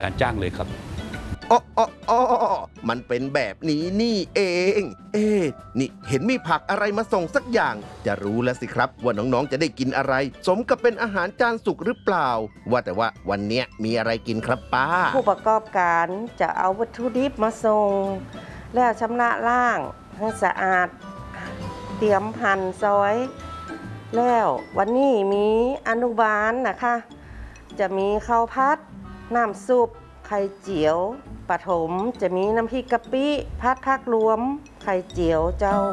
การจ้างเลยครับอ๋อมันเป็นแบบนี้นี่เองนี่เห็นมีผักอะไรมาส่งสักอย่างจะรู้แล้วสิครับว่าน้องๆจะได้กินอะไรสมกับเป็นอาหารจานสุกหรือเปล่าว่าแต่ว่าวันนี้มีอะไรกินครับป้าผู้ประกอบการจะเอาวัตถุดิบมาส่งแล้วชำระล้างให้สะอาดเตรียมหั่นซอยแล้ววันนี้มีอนุบาลนะคะจะมีข้าวผัดน้ำซุปไข่เจียวปฐมจะมีน้ำพริกกะปิผัดผักรวมไข่เจียวเจ้า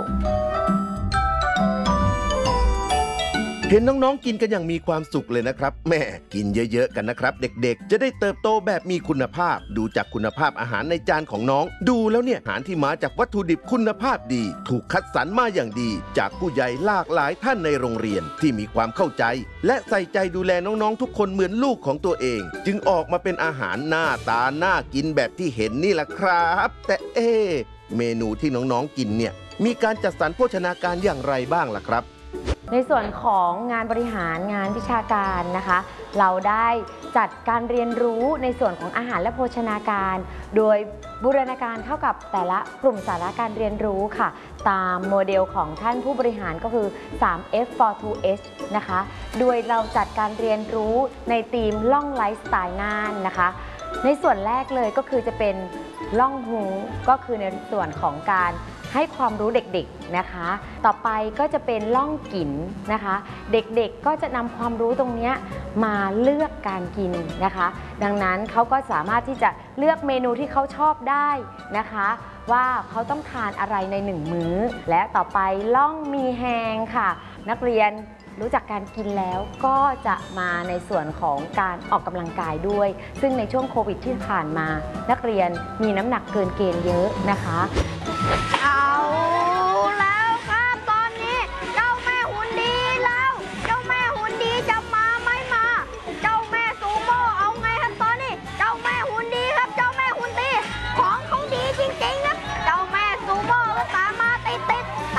เห็นน้องๆกินกันอย่างมีความสุขเลยนะครับแม่กินเยอะๆกันนะครับเด็กๆจะได้เติบโตแบบมีคุณภาพดูจากคุณภาพอาหารในจานของน้องดูแล้วเนี่ยอาหารที่มาจากวัตถุดิบคุณภาพดีถูกคัดสรรมาอย่างดีจากผู้ใหญ่หลากหลายท่านในโรงเรียนที่มีความเข้าใจและใส่ใจดูแลน้องๆทุกคนเหมือนลูกของตัวเองจึงออกมาเป็นอาหารหน้าตาน่ากินแบบที่เห็นนี่แหละครับแต่เมนูที่น้องๆกินเนี่ยมีการจัดสรรโภชนาการอย่างไรบ้างล่ะครับในส่วนของงานบริหารงานวิชาการนะคะเราได้จัดการเรียนรู้ในส่วนของอาหารและโภชนาการโดยบูรณาการเข้ากับแต่ละกลุ่มสาระการเรียนรู้ค่ะตามโมเดลของท่านผู้บริหารก็คือ 3F for 2H นะคะโดยเราจัดการเรียนรู้ในธีมล่องไลฟ์สไตล์น่านนะคะในส่วนแรกเลยก็คือจะเป็นล่องหูก็คือในส่วนของการให้ความรู้เด็กๆนะคะต่อไปก็จะเป็นล่องกินนะคะเด็กๆก็จะนำความรู้ตรงนี้มาเลือกการกินนะคะดังนั้นเขาก็สามารถที่จะเลือกเมนูที่เขาชอบได้นะคะว่าเขาต้องทานอะไรใน1มื้อและต่อไปล่องมีแฮงค่ะนักเรียนรู้จักการกินแล้วก็จะมาในส่วนของการออกกำลังกายด้วยซึ่งในช่วงโควิดที่ผ่านมานักเรียนมีน้ำหนักเกินเกณฑ์เยอะนะคะเอาแล้วครับตอนนี้เจ้าแม่หุ่นดีแล้วเจ้าแม่หุ่นดีจะมาไม่มาเจ้าแม่ซูโม่เอาไงครับตอนนี้เจ้าแม่หุ่นดีครับเจ้าแม่หุ่นดีของเขาดีจริงๆนะเจ้าแม่ซูโม่ก็ตามมาติด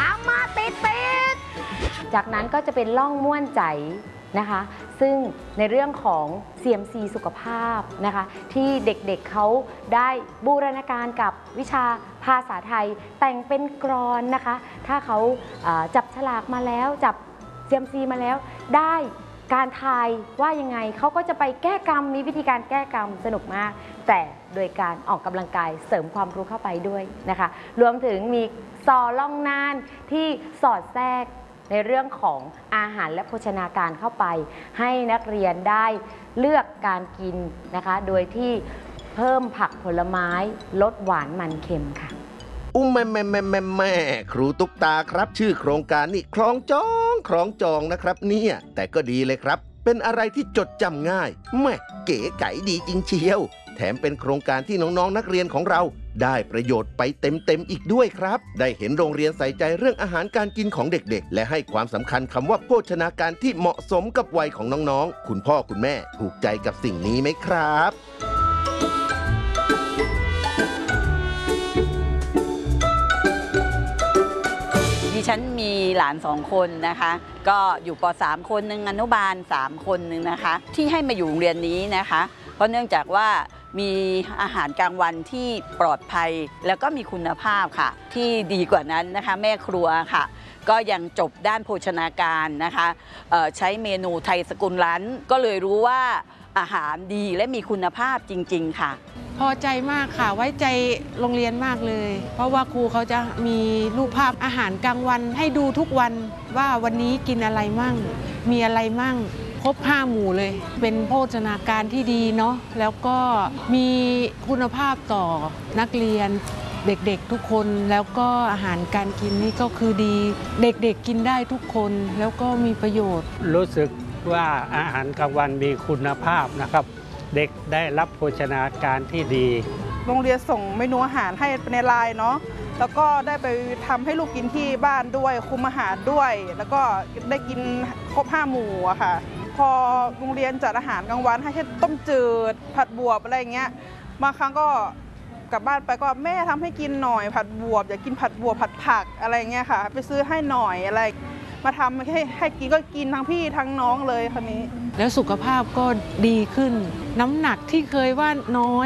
จากนั้นก็จะเป็นล่องม่วนใจนะคะซึ่งในเรื่องของ CMC สุขภาพนะคะที่เด็กๆเขาได้บูรณาการกับวิชาภาษาไทยแต่งเป็นกลอนนะคะถ้าเขาจับฉลากมาแล้วจับ CMC มาแล้วได้การทายว่ายังไงเขาก็จะไปแก้กรรมมีวิธีการแก้กรรมสนุกมากแต่โดยการออกกำลังกายเสริมความรู้เข้าไปด้วยนะคะรวมถึงมีซอล่องน่านที่สอดแทรกในเรื่องของอาหารและโภชนาการเข้าไปให้นักเรียนได้เลือกการกินนะคะโดยที่เพิ่มผักผลไม้ลดหวานมันเค็มค่ะแม่ครูตุ๊กตาครับชื่อโครงการนี่คล้องจองนะครับเนี่ยแต่ก็ดีเลยครับเป็นอะไรที่จดจำง่ายแม่เก๋ไก๋ดีจริงเชียวแถมเป็นโครงการที่น้องๆนักเรียนของเราได้ประโยชน์ไปเต็มอีกด้วยครับได้เห็นโรงเรียนใส่ใจเรื่องอาหารการกินของเด็กๆและให้ความสำคัญคำว่าโภชนาการที่เหมาะสมกับวัยของน้องๆคุณพ่อคุณแม่ถูกใจกับสิ่งนี้ไหมครับดิฉันมีหลาน2 คนนะคะก็อยู่ป.3 คนหนึ่งอนุบาล3 คนหนึ่งนะคะที่ให้มาอยู่โรงเรียนนี้นะคะเพราะเนื่องจากว่ามีอาหารกลางวันที่ปลอดภัยแล้วก็มีคุณภาพค่ะที่ดีกว่านั้นนะคะแม่ครัวค่ะก็ยังจบด้านโภชนาการนะคะใช้เมนูไทยสกุลร้านก็เลยรู้ว่าอาหารดีและมีคุณภาพจริงๆค่ะพอใจมากค่ะไว้ใจโรงเรียนมากเลยเพราะว่าครูเขาจะมีรูปภาพอาหารกลางวันให้ดูทุกวันว่าวันนี้กินอะไรมั่งมีอะไรมั่งครบ5 หมู่เลยเป็นโภชนาการที่ดีเนาะแล้วก็มีคุณภาพต่อนักเรียนเด็กๆทุกคนแล้วก็อาหารการกินนี่ก็คือดีเด็กๆกินได้ทุกคนแล้วก็มีประโยชน์รู้สึกว่าอาหารกลางวันมีคุณภาพนะครับเด็กได้รับโภชนาการที่ดีโรงเรียนส่งเมนูอาหารให้ในไลน์เนาะแล้วก็ได้ไปทำให้ลูกกินที่บ้านด้วยคุมอาหารด้วยแล้วก็ได้กินครบ5 หมู่อะค่ะพอโรงเรียนจัดอาหารกลางวันให้เช่นต้มจืดผัดบวบอะไรเงี้ยบางครั้งก็กลับบ้านไปก็แม่ทำให้กินหน่อยผัดบวบอยากกินผัดบวบผัดผักอะไรเงี้ยค่ะไปซื้อให้หน่อยอะไรมาทำให้กินก็กินทั้งพี่ทั้งน้องเลยคนนี้แล้วสุขภาพก็ดีขึ้นน้ำหนักที่เคยว่าน้อย